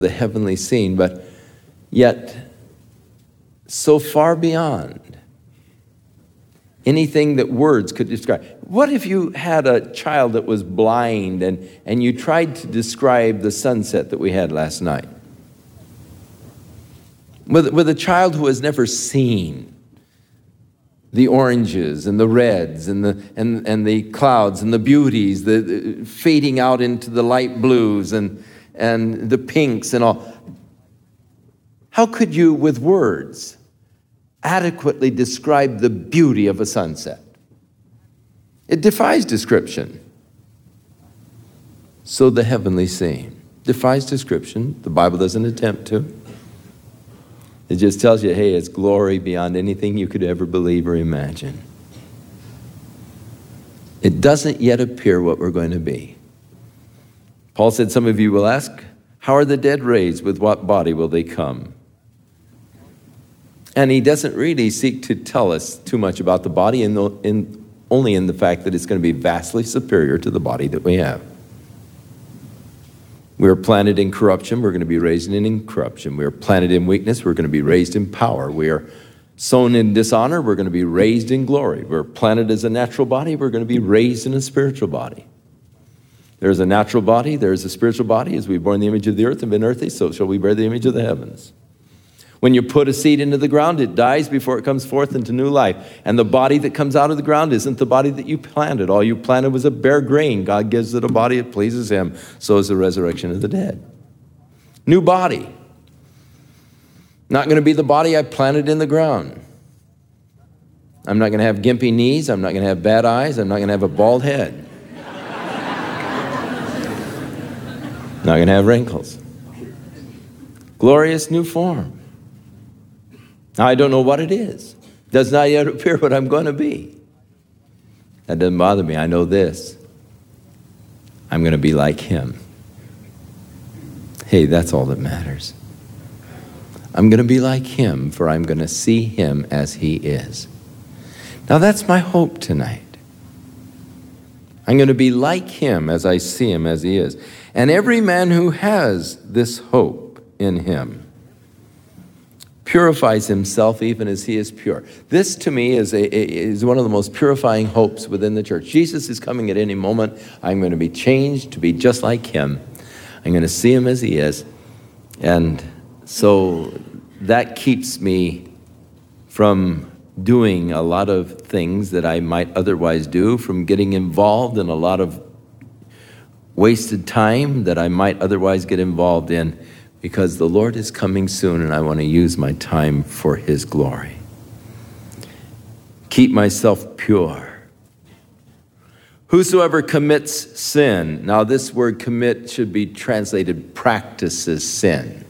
the heavenly scene, but yet so far beyond anything that words could describe. What if you had a child that was blind and you tried to describe the sunset that we had last night? With a child who has never seen the oranges and the reds and the clouds and the beauties, the fading out into the light blues and the pinks and all. How could you, with words, adequately describe the beauty of a sunset? It defies description. So the heavenly scene defies description. The Bible doesn't attempt to. It just tells you, hey, it's glory beyond anything you could ever believe or imagine. It doesn't yet appear what we're going to be. Paul said, some of you will ask, how are the dead raised? With what body will they come? And he doesn't really seek to tell us too much about the body, only in the fact that it's going to be vastly superior to the body that we have. We are planted in corruption, we're going to be raised in incorruption. We are planted in weakness, we're going to be raised in power. We are sown in dishonor, we're going to be raised in glory. We're planted as a natural body, we're going to be raised in a spiritual body. There's a natural body, there's a spiritual body. As we bore in the image of the earth and been earthly, so shall we bear the image of the heavens. When you put a seed into the ground, it dies before it comes forth into new life. And the body that comes out of the ground isn't the body that you planted. All you planted was a bare grain. God gives it a body that pleases him. So is the resurrection of the dead. New body. Not going to be the body I planted in the ground. I'm not going to have gimpy knees. I'm not going to have bad eyes. I'm not going to have a bald head. Not going to have wrinkles. Glorious new form. Now, I don't know what it is. Does not yet appear what I'm going to be. That doesn't bother me. I know this. I'm going to be like him. Hey, that's all that matters. I'm going to be like him, for I'm going to see him as he is. Now, that's my hope tonight. I'm going to be like him as I see him as he is. And every man who has this hope in him purifies himself even as he is pure. This, to me, is one of the most purifying hopes within the church. Jesus is coming at any moment. I'm going to be changed to be just like him. I'm going to see him as he is. And so that keeps me from doing a lot of things that I might otherwise do, from getting involved in a lot of wasted time that I might otherwise get involved in, because the Lord is coming soon and I want to use my time for his glory. Keep myself pure. Whosoever commits sin. Now this word commit should be translated practices sin.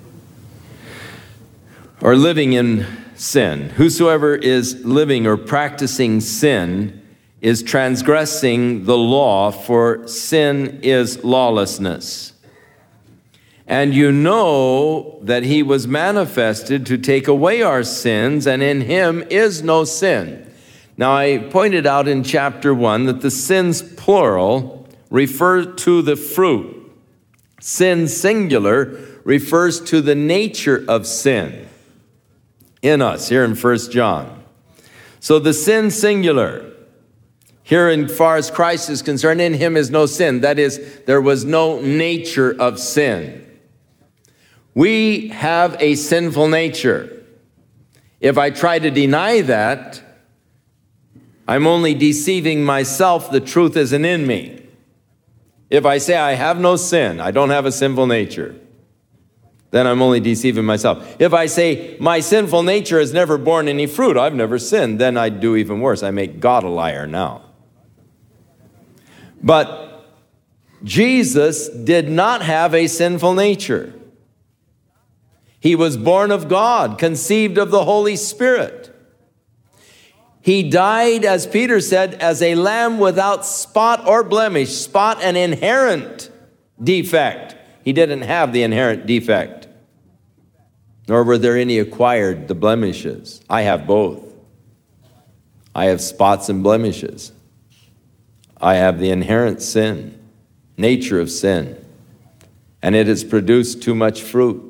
Or living in sin. Whosoever is living or practicing sin is transgressing the law, for sin is lawlessness. And you know that he was manifested to take away our sins, and in him is no sin. Now, I pointed out in chapter 1 that the sins, plural, refer to the fruit. Sin, singular, refers to the nature of sin in us, here in 1 John. So the sin, singular, here as far as Christ is concerned, in him is no sin. That is, there was no nature of sin. We have a sinful nature. If I try to deny that, I'm only deceiving myself. The truth isn't in me. If I say I have no sin, I don't have a sinful nature, then I'm only deceiving myself. If I say my sinful nature has never borne any fruit, I've never sinned, then I do even worse. I make God a liar now. But Jesus did not have a sinful nature. He was born of God, conceived of the Holy Spirit. He died, as Peter said, as a lamb without spot or blemish. Spot, an inherent defect. He didn't have the inherent defect. Nor were there any acquired, the blemishes. I have both. I have spots and blemishes. I have the inherent sin, nature of sin. and it has produced too much fruit.